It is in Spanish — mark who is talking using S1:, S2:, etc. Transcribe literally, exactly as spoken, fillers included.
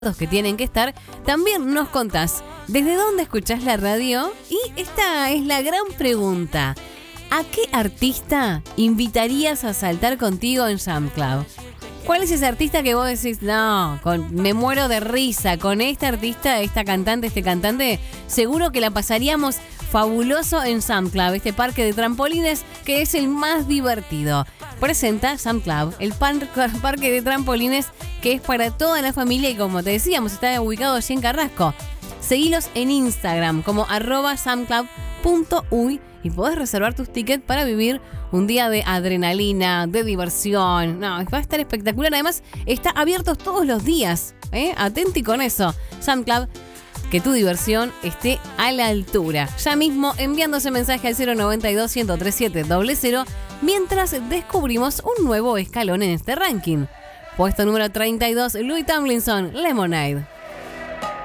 S1: que tienen que estar. También nos contás desde dónde escuchás la radio y esta es la gran pregunta. ¿A qué artista invitarías a saltar contigo en SoundCloud? ¿Cuál es ese artista que vos decís, no, con, me muero de risa con este artista, esta cantante, este cantante? Seguro que la pasaríamos fabuloso en SoundCloud, este parque de trampolines que es el más divertido. Presenta SoundCloud, el par- parque de trampolines que es para toda la familia y como te decíamos, está ubicado allí en Carrasco. Seguilos en Instagram como arroba soundcloud punto uy y podés reservar tus tickets para vivir un día de adrenalina, de diversión. No, va a estar espectacular. Además, está abierto todos los días. ¿eh? Atenti con eso. SoundCloud, que tu diversión esté a la altura. Ya mismo enviándose mensaje al cero noventa y dos, ciento treinta y siete, cero cero mientras descubrimos un nuevo escalón en este ranking. Puesto número treinta y dos, Louis Tomlinson, Lemonade.